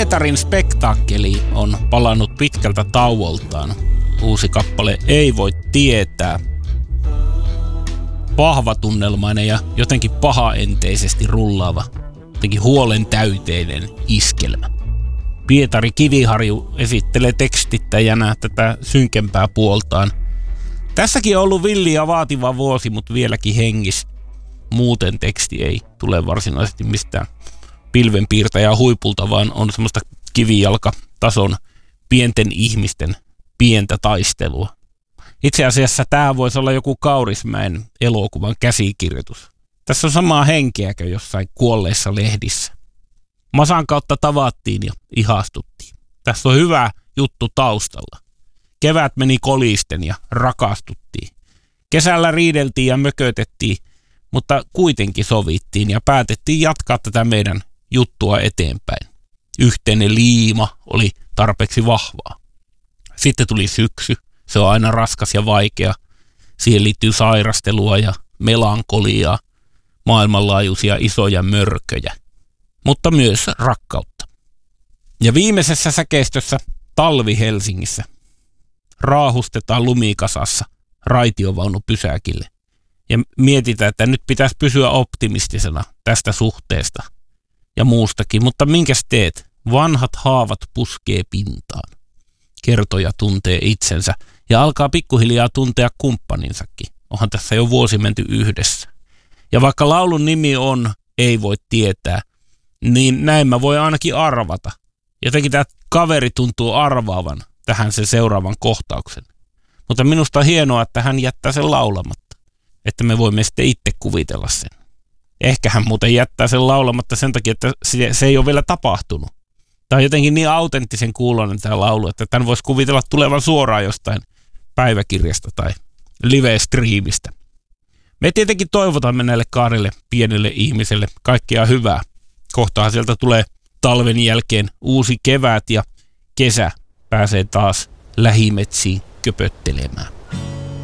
Pietarin spektaakkeli on palannut pitkältä tauoltaan. Uusi kappale Ei voi tietää. Vahvatunnelmainen ja jotenkin pahaenteisesti rullaava, jotenkin huolen täyteinen iskelmä. Pietari Kiviharju esittelee tekstittäjänä tätä synkempää puoltaan. Tässäkin on ollut villi ja vaativa vuosi, mutta vieläkin hengis. Muuten teksti ei tule varsinaisesti mistään pilvenpiirtäjää huipulta, vaan on semmoista kivijalkatason pienten ihmisten pientä taistelua. Itse asiassa tämä voisi olla joku Kaurismäen elokuvan käsikirjoitus. Tässä on samaa henkeä kuin jossain kuolleissa lehdissä. Masan kautta tavattiin ja ihastuttiin. Tässä on hyvä juttu taustalla. Kevät meni kolisten ja rakastuttiin. Kesällä riideltiin ja mökötettiin, mutta kuitenkin sovittiin ja päätettiin jatkaa tätä meidän juttua eteenpäin. Yhteinen liima oli tarpeeksi vahvaa. Sitten tuli syksy. Se on aina raskas ja vaikea. Siihen liittyy sairastelua ja melankoliaa, maailmanlaajuisia isoja mörköjä, mutta myös rakkautta. Ja viimeisessä säkeistössä talvi Helsingissä raahustetaan lumikasassa raitiovaunupysäkille. Ja mietitään, että nyt pitäisi pysyä optimistisena tästä suhteesta ja muustakin. Mutta minkäs teet? Vanhat haavat puskee pintaan. Kertoja tuntee itsensä ja alkaa pikkuhiljaa tuntea kumppaninsakin. Onhan tässä jo vuosi menty yhdessä. Ja vaikka laulun nimi on Ei voi tietää, niin näin mä voi ainakin arvata. Jotenkin tämä kaveri tuntuu arvaavan tähän sen seuraavan kohtauksen. Mutta minusta on hienoa, että hän jättää sen laulamatta. Että me voimme sitten itse kuvitella sen. Ehkä hän muuten jättää sen laulamatta sen takia, että se ei ole vielä tapahtunut. Tämä on jotenkin niin autenttisen kuuloinen tämä laulu, että tämän voisi kuvitella tulevan suoraan jostain päiväkirjasta tai live-striimistä. Me tietenkin toivotamme näille kahdelle pienelle ihmiselle kaikkea hyvää. Kohtahan sieltä tulee talven jälkeen uusi kevät ja kesä pääsee taas lähimetsiin köpöttelemään.